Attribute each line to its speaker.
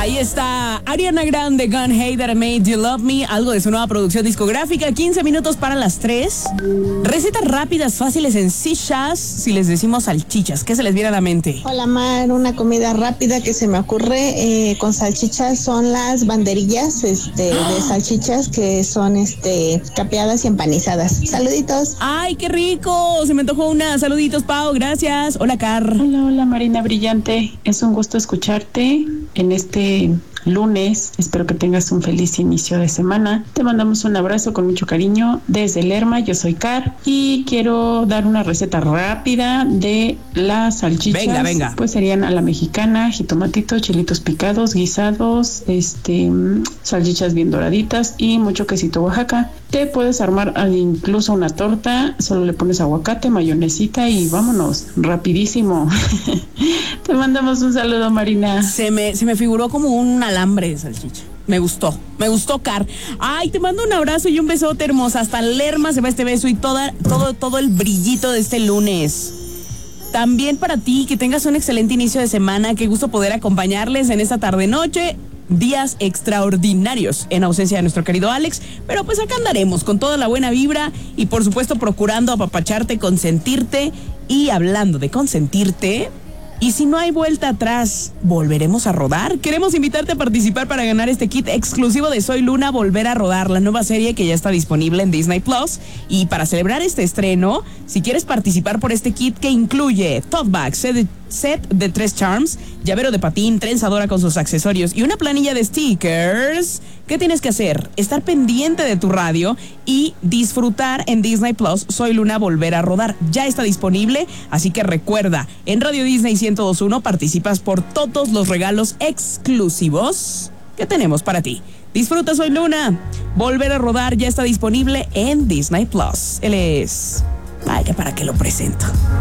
Speaker 1: Ahí está Ariana Grande con Hey That I Made You Love Me, algo de su nueva producción discográfica. 15 minutos para las 3. Recetas rápidas, fáciles, sencillas. Si les decimos salchichas, ¿qué se les viene a la mente?
Speaker 2: Hola Mar, una comida rápida que se me ocurre con salchichas son las banderillas de salchichas que son capeadas y empanizadas. Saluditos.
Speaker 1: ¡Ay, qué rico! Se me antojó una. Saluditos, Pau, gracias. Hola, Car.
Speaker 3: Hola, Marina Brillante. Es un gusto escucharte en este lunes. Espero que tengas un feliz inicio de semana. Te mandamos un abrazo con mucho cariño desde Lerma. Yo soy Car y quiero dar una receta rápida de las salchichas.
Speaker 1: Venga.
Speaker 3: Pues serían a la mexicana, jitomatito, chilitos picados, guisados, salchichas bien doraditas y mucho quesito Oaxaca. Te puedes armar incluso una torta, solo le pones aguacate, mayonesita y vámonos, rapidísimo. Te mandamos un saludo, Marina.
Speaker 1: Se me figuró como un alambre de salchicha. Me gustó, Car. Ay, te mando un abrazo y un besote, hermosa. Hasta Lerma se va este beso y todo el brillito de este lunes. También para ti, que tengas un excelente inicio de semana. Qué gusto poder acompañarles en esta tarde-noche. Días extraordinarios en ausencia de nuestro querido Alex, pero pues acá andaremos con toda la buena vibra y por supuesto procurando apapacharte, consentirte. Y hablando de consentirte, y si no hay vuelta atrás, ¿volveremos a rodar? Queremos invitarte a participar para ganar este kit exclusivo de Soy Luna, Volver a Rodar, la nueva serie que ya está disponible en Disney Plus. Y para celebrar este estreno, si quieres participar por este kit que incluye tote bag, set de 3 charms, llavero de patín, trenzadora con sus accesorios y una planilla de stickers, ¿qué tienes que hacer? Estar pendiente de tu radio y disfrutar en Disney Plus Soy Luna, Volver a Rodar. Ya está disponible, así que recuerda, en Radio Disney 102.1 participas por todos los regalos exclusivos que tenemos para ti. Disfruta Soy Luna, Volver a Rodar, ya está disponible en Disney Plus. Él es... Vaya, ¿para qué lo presento?